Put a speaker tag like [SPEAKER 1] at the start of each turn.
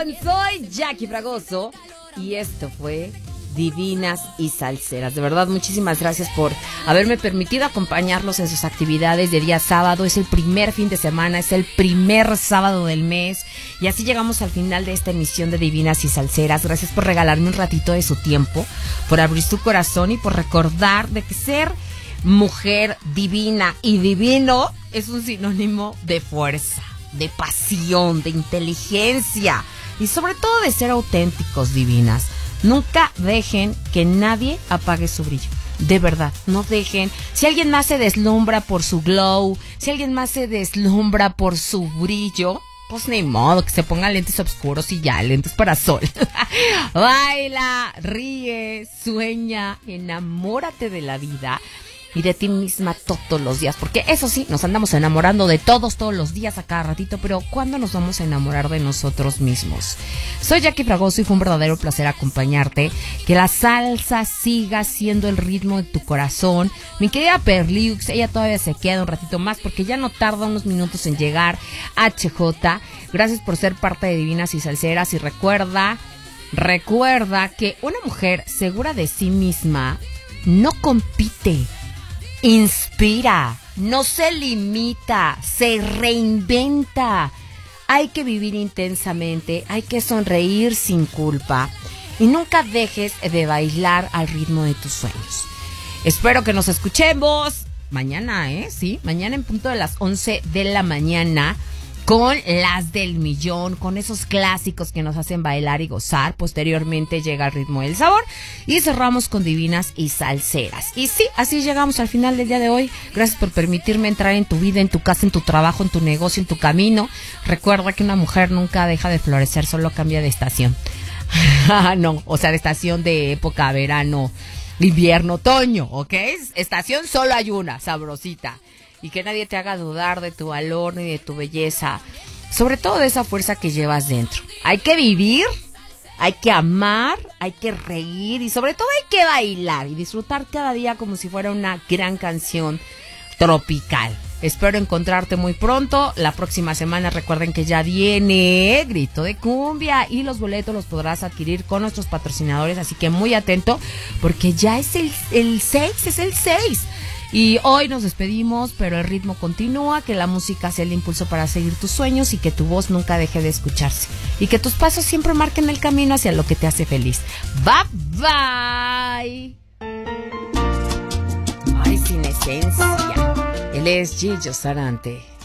[SPEAKER 1] están? Soy Jackie Fragoso y esto fue Divinas y Salseras. De verdad, muchísimas gracias por haberme permitido acompañarlos en sus actividades de día sábado. Es el primer fin de semana, es el primer sábado del mes y así llegamos al final de esta emisión de Divinas y Salseras. Gracias por regalarme un ratito de su tiempo, por abrir su corazón y por recordar de que ser mujer divina y divino es un sinónimo de fuerza, de pasión, de inteligencia y sobre todo de ser auténticos, divinas. Nunca dejen que nadie apague su brillo. De verdad, no dejen. Si alguien más se deslumbra por su glow, si alguien más se deslumbra por su brillo, pues ni modo, que se ponga lentes oscuros y ya, lentes para sol. Baila, ríe, sueña, enamórate de la vida y de ti misma todos los días, porque eso sí, nos andamos enamorando de todos los días, a cada ratito, pero ¿cuándo nos vamos a enamorar de nosotros mismos? Soy Jackie Fragoso y fue un verdadero placer acompañarte. Que la salsa siga siendo el ritmo de tu corazón. Mi querida Perliux, ella todavía se queda un ratito más porque ya no tarda unos minutos en llegar. HJ, gracias por ser parte de Divinas y Salseras y recuerda que una mujer segura de sí misma no compite, inspira, no se limita, se reinventa. Hay que vivir intensamente, hay que sonreír sin culpa y nunca dejes de bailar al ritmo de tus sueños. Espero que nos escuchemos mañana, sí, mañana en punto de las 11 de la mañana con las del millón, con esos clásicos que nos hacen bailar y gozar. Posteriormente llega el ritmo del sabor y cerramos con Divinas y Salseras. Y sí, así llegamos al final del día de hoy. Gracias por permitirme entrar en tu vida, en tu casa, en tu trabajo, en tu negocio, en tu camino. Recuerda que una mujer nunca deja de florecer, solo cambia de estación. No, o sea, de estación de época, verano, invierno, otoño, ¿ok? Estación solo hay una, sabrosita. Y que nadie te haga dudar de tu valor ni de tu belleza, sobre todo de esa fuerza que llevas dentro. Hay que vivir, hay que amar, hay que reír y sobre todo hay que bailar y disfrutar cada día como si fuera una gran canción tropical. Espero encontrarte muy pronto. La próxima semana recuerden que ya viene Grito de Cumbia y los boletos los podrás adquirir con nuestros patrocinadores, así que muy atento porque ya es el 6, es el 6. Y hoy nos despedimos, pero el ritmo continúa, que la música sea el impulso para seguir tus sueños y que tu voz nunca deje de escucharse. Y que tus pasos siempre marquen el camino hacia lo que te hace feliz. Bye bye. Ay, sin esencia. Él es Gillo Sarante.